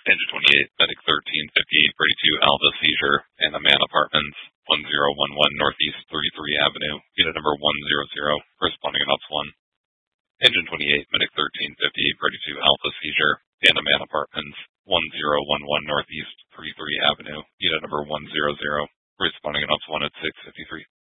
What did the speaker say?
Engine 28, Medic 1350, Brady 2 Alpha Seizure, Anaman Apartments, 1011 Northeast 33 Avenue, unit number 100, corresponding in Ops 1. Engine 28, Medic 1350, Brady 2 Alpha Seizure, Anaman Apartments, 1011 Northeast 33 Avenue, unit number 100, corresponding in Ops 1 at 653.